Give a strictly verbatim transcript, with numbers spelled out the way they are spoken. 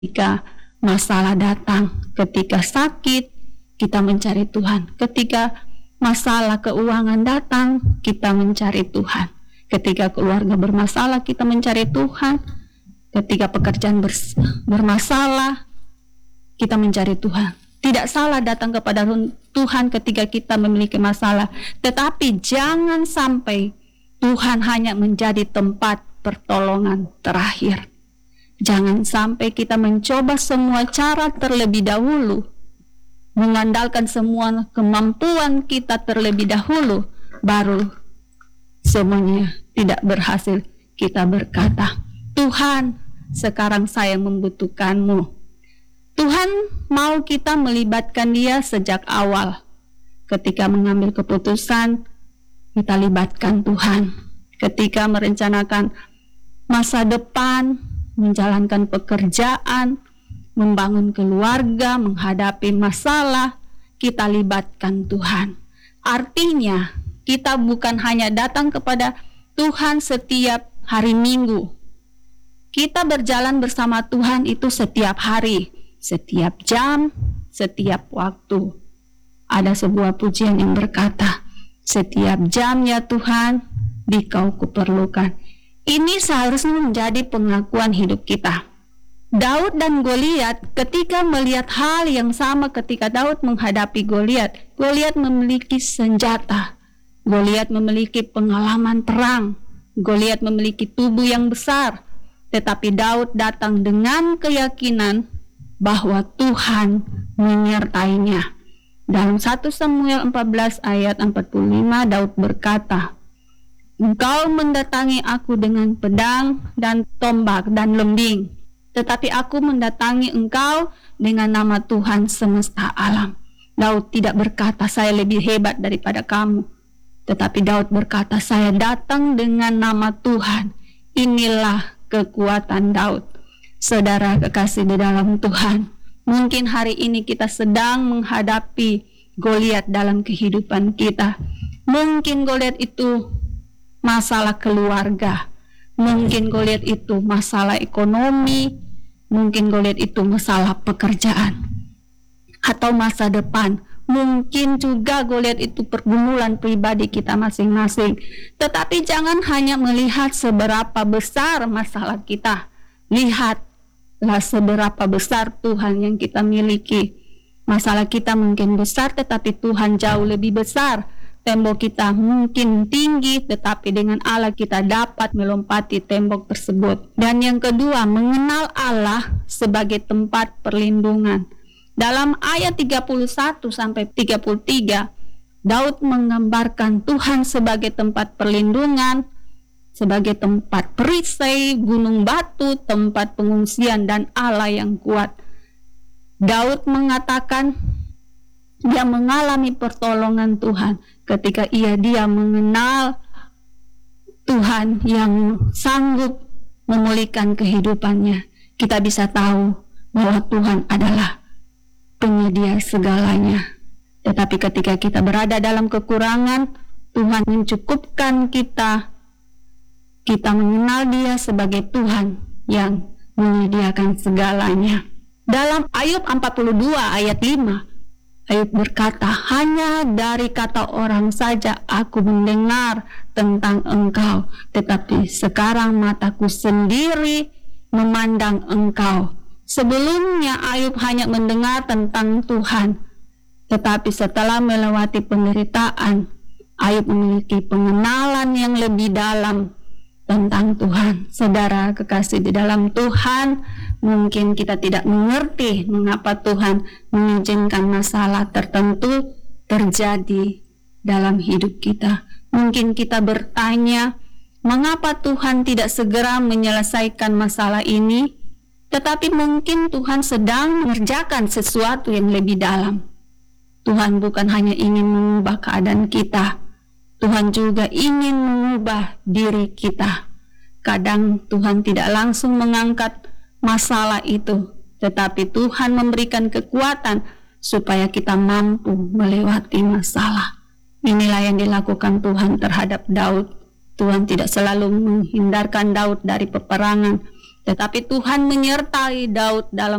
ketika masalah datang, ketika sakit, kita mencari Tuhan. Ketika masalah keuangan datang, kita mencari Tuhan. Ketika keluarga bermasalah, kita mencari Tuhan. Ketika pekerjaan bers- bermasalah, kita mencari Tuhan. Tidak salah datang kepada Tuhan ketika kita memiliki masalah, tetapi jangan sampai Tuhan hanya menjadi tempat pertolongan terakhir. Jangan sampai kita mencoba semua cara terlebih dahulu, mengandalkan semua kemampuan kita terlebih dahulu, baru semuanya tidak berhasil. Kita berkata, Tuhan, sekarang saya membutuhkanmu. Tuhan mau kita melibatkan Dia sejak awal. Ketika mengambil keputusan, kita libatkan Tuhan. Ketika merencanakan masa depan, menjalankan pekerjaan, membangun keluarga, menghadapi masalah, kita libatkan Tuhan. Artinya, kita bukan hanya datang kepada Tuhan setiap hari Minggu. Kita berjalan bersama Tuhan itu setiap hari, setiap jam, setiap waktu. Ada sebuah pujian yang berkata, setiap jam ya Tuhan, Dikau kuperlukan. Ini seharusnya menjadi pengakuan hidup kita. Daud dan Goliat ketika melihat hal yang sama ketika Daud menghadapi Goliat. Goliat memiliki senjata. Goliat memiliki pengalaman perang. Goliat memiliki tubuh yang besar. Tetapi Daud datang dengan keyakinan bahwa Tuhan menyertainya. Dalam satu Samuel empat belas ayat empat puluh lima, Daud berkata, Engkau mendatangi aku dengan pedang dan tombak dan lembing, tetapi aku mendatangi engkau dengan nama Tuhan semesta alam. Daud tidak berkata saya lebih hebat daripada kamu, tetapi Daud berkata saya datang dengan nama Tuhan. Inilah kekuatan Daud. Saudara kekasih di dalam Tuhan, mungkin hari ini kita sedang menghadapi Goliat dalam kehidupan kita. Mungkin Goliat itu masalah keluarga, mungkin Goliat itu masalah ekonomi, mungkin Goliat itu masalah pekerjaan atau masa depan. Mungkin juga Goliat itu pergumulan pribadi kita masing-masing. Tetapi jangan hanya melihat seberapa besar masalah kita, lihatlah seberapa besar Tuhan yang kita miliki. Masalah kita mungkin besar, tetapi Tuhan jauh lebih besar. Tembok kita mungkin tinggi, tetapi dengan Allah kita dapat melompati tembok tersebut. Dan yang kedua, mengenal Allah sebagai tempat perlindungan. Dalam ayat tiga puluh satu sampai tiga puluh tiga, Daud menggambarkan Tuhan sebagai tempat perlindungan, sebagai tempat perisai, gunung batu, tempat pengungsian, dan Allah yang kuat. Daud mengatakan dia mengalami pertolongan Tuhan ketika ia dia mengenal Tuhan yang sanggup memulihkan kehidupannya. Kita bisa tahu bahwa Tuhan adalah penyedia segalanya. Tetapi ketika kita berada dalam kekurangan, Tuhan mencukupkan kita. Kita mengenal Dia sebagai Tuhan yang menyediakan segalanya. Dalam Ayub empat puluh dua ayat lima, Ayub berkata, hanya dari kata orang saja aku mendengar tentang engkau, tetapi sekarang mataku sendiri memandang engkau. Sebelumnya Ayub hanya mendengar tentang Tuhan, tetapi setelah melewati penderitaan, Ayub memiliki pengenalan yang lebih dalam tentang Tuhan. Saudara kekasih di dalam Tuhan, mungkin kita tidak mengerti mengapa Tuhan mengizinkan masalah tertentu terjadi dalam hidup kita. Mungkin kita bertanya, mengapa Tuhan tidak segera menyelesaikan masalah ini? Tetapi mungkin Tuhan sedang mengerjakan sesuatu yang lebih dalam. Tuhan bukan hanya ingin mengubah keadaan kita, Tuhan juga ingin mengubah diri kita. Kadang Tuhan tidak langsung mengangkat masalah itu, tetapi Tuhan memberikan kekuatan supaya kita mampu melewati masalah. Inilah yang dilakukan Tuhan terhadap Daud. Tuhan tidak selalu menghindarkan Daud dari peperangan, Tetapi Tuhan menyertai Daud dalam